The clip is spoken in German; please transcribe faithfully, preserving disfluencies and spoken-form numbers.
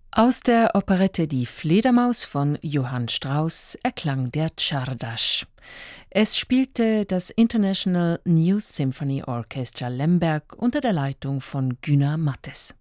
Aus der Operette Die Fledermaus von Johann Strauss erklang der Czardas. Es spielte das International New Symphony Orchestra Lemberg unter der Leitung von Gyna Mattes.